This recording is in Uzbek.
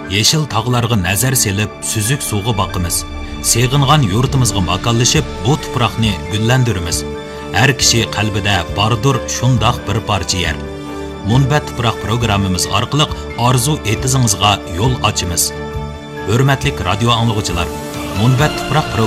Yeşil tağlarga nazar selip, süzük suğu bakımız. Seğingan yurtimizga makanlashib, bu tuproqni gullandiramiz. Har kishi qalbida bordir shundoq bir parcha yer. Munbat tuproq programmamiz orqali orzu etizingizga yo'l ochamiz. Hurmatli radio anglovchilar, Munbat tuproq